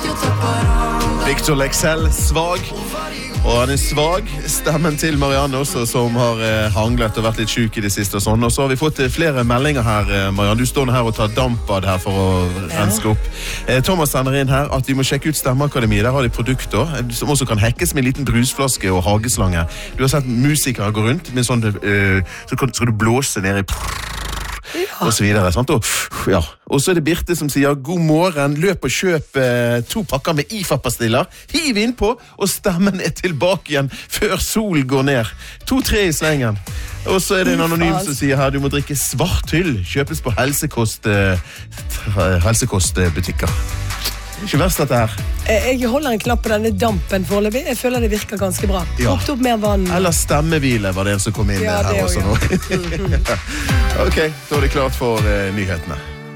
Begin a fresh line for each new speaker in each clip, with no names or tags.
Victor Lexell, svag. Og han svag, stemmen til Marianne også, som har hanglet og vært litt syk i det siste og sånn. Og så har vi fått flere meldinger her, Marianne. Du står her og tar dampbad her for å renske opp. Thomas sender inn her at vi må sjekke ut Stemmeakademiet. Der har de produkter som også kan hekkes med en liten brusflaske og hageslange. Du har sett musikere gå rundt med sånn, så skal du blåse ned i og så videre, sant? Og så det Birte som sier god morgen, løp og kjøp 2 pakker med IFA-pastiller, hiv innpå, og stemmen tilbake igjen før sol går ned. 2-3 i slengen. Og så det en anonym som sier her, du må drikke svarthyll, kjøpes på helsekostbutikker. Ikke verst dette her.
Jeg holder en knapp på denne dampen foreløpig. Jeg føler det virker ganske bra. Kokt opp mer vann.
Eller stemmehvile var det en som kom inn her også nå. Ok, da det klart for nyhetene.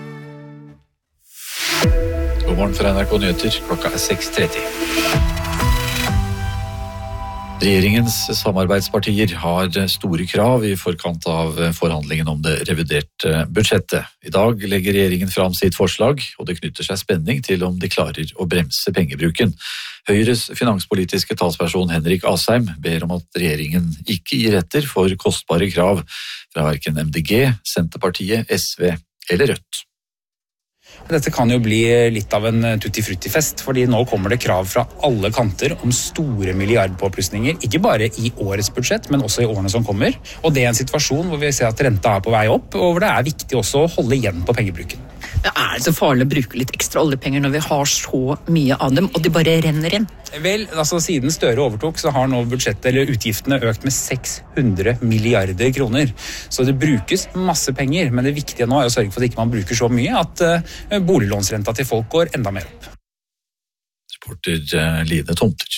God morgen fra NRK Nyheter, klokka 6:30. Regjeringens samarbeidspartier har store krav i forkant av forhandlingen om det reviderte budsjettet. I dag legger regjeringen fram sitt forslag, og det knytter seg spenning til om de klarer å bremse pengebruken. Høyres finanspolitiske talsperson Henrik Asheim ber om at regjeringen ikke gir etter for kostbare krav fra hverken MDG, Senterpartiet, SV eller Rødt.
Dette kan jo bli litt av en tutti-frutti-fest, fordi nå kommer det krav fra alle kanter om store milliardpåplussinger, ikke bare i årets budsjett, men også i årene som kommer. Og det en situasjon hvor vi ser at renta på vei opp, og hvor det viktig også å holde igjen på pengebruken.
Det så farlig å bruke litt ekstra oljepenger når vi har så mye av dem, og de bare renner inn.
Vel, altså siden Støre overtok, så har nå budsjettet eller utgiftene økt med 600 milliarder kroner. Så det brukes masse penger, men det viktige nå å sørge for at ikke man bruker så mye at boliglånsrenta til folk går enda mer opp.
Reporter Line Tomter.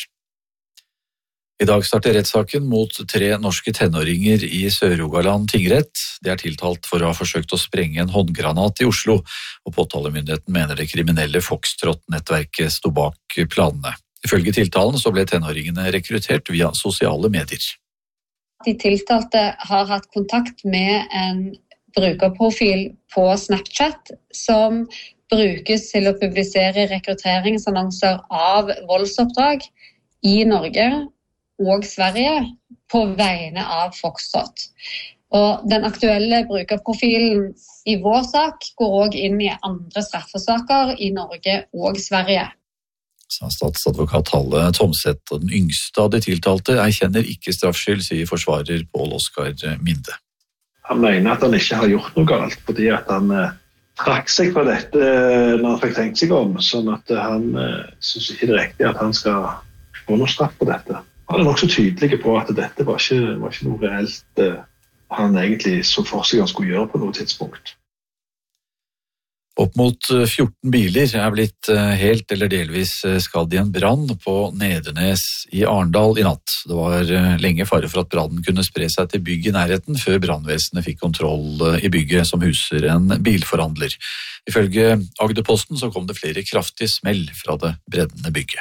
I dag starter rettssaken mot 3 norske tenåringer i Sør-Rogaland tingrett. De tiltalt for å ha forsøkt å sprenge en håndgranat i Oslo, og påtalemyndigheten mener det kriminelle Foxtrot-nettverket sto bak planene. Ifølge tiltalen så ble tenåringene rekruttert via sosiale medier.
De tiltalte har hatt kontakt med en brukerprofil på Snapchat som brukes til å publisere rekrutteringsannonser av voldsoppdrag i Norge og Sverige på vegne av Foxtrot. Og den aktuelle brukerprofilen i vår sak går også inn i andre straffesaker i Norge og Sverige.
Sa statsadvokat Halle Tomseth, og den yngste av de tiltalte erkjenner ikke straffskyld, sier forsvarer Pål Oskar Minde.
Han mener at han ikke har gjort noe galt, fordi at han trakk seg fra dette når han fikk tenkt seg om, sånn at han synes ikke det er riktig at han skal få noe straff på dette. Han nok så tydelig på at dette var ikke noe reelt han egentlig så for seg han skulle gjøre på noe tidspunkt.
Opp mot 14 biler blitt helt eller delvis skadd i en brann på Nedernes i Arendal i natt. Det var lenge fare for at brannen kunne spre seg til bygg i nærheten før brannvesenet fikk kontroll i bygget som huser en bilforhandler. Ifølge Agderposten så kom det flere kraftige smell fra det brennende bygget.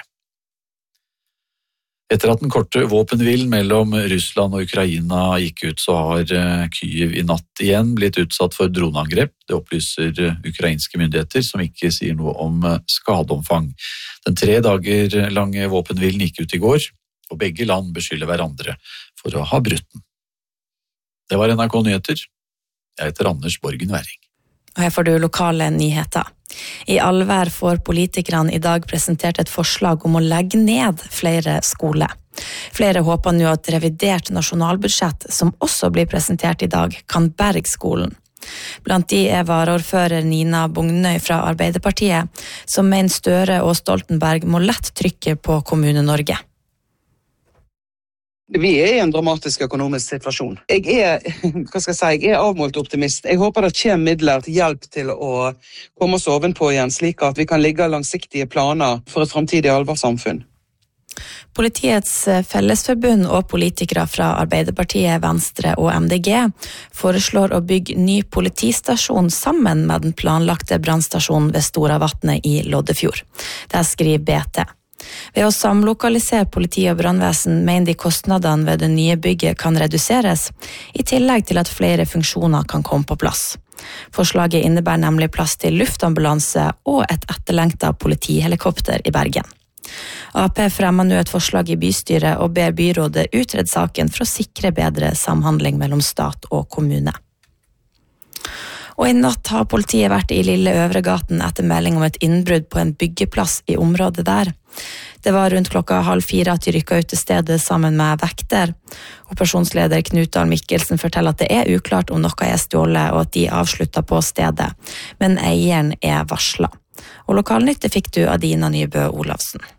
Etter at den korte våpenhvilen mellom Russland og Ukraina gikk ut, så har Kyiv i natt igjen blitt utsatt for droneangrep. Det opplyser ukrainske myndigheter, som ikke sier noe om skadeomfang. Den 3 dager lange våpenhvilen gikk ut i går, og begge land beskylder hverandre for å ha brutt den. Det var NRK Nyheter. Jeg heter Anders Borgen Væring.
Og her får du lokale nyheter. I Alvær får politikerne i dag presentert et forslag om å legge ned flere skoler. Flere håper nå at revidert nasjonalbudsjett, som også blir presentert i dag, kan berge skolen. Blant de varaordfører Nina Bugnøy fra Arbeiderpartiet, som mener Støre og Stoltenberg må lett trykke på Kommune-Norge.
Vi i en dramatisk økonomisk situasjon. Jeg er avmålt optimist. Jeg håper det kommer midler til hjelp til å komme oss ovenpå igjen, slik at vi kan ligge langsiktige planer for et fremtidig Alvær-samfunn.
Politiets fellesforbund og politikere fra Arbeiderpartiet, Venstre og MDG foreslår å bygge ny politistasjon sammen med den planlagte brannstasjonen ved Storavatnet i Loddefjord. Det skriver BT. Ved å samlokalisere politi og brannvesen mener de kostnadene ved det nye bygget kan reduseres, i tillegg til at flere funksjoner kan komme på plass. Forslaget innebærer nemlig plass til luftambulanse og et etterlengtet politihelikopter i Bergen. AP fremmer nå et forslag i bystyret og ber byrådet utrede saken for å sikre bedre samhandling mellom stat og kommune. Og i natt har politiet vært i Lille Øvregaten etter melding om et innbrudd på en byggeplass i området der. Det var rundt 3:30 at de rykket ut til stedet sammen med vekter. Operasjonsleder Knut Dahl Mikkelsen forteller at det er uklart om noe er stjålet og at de avsluttet på stedet, men eieren er varslet. Og Lokalnytt fikk du Adina Nybø Olafsen.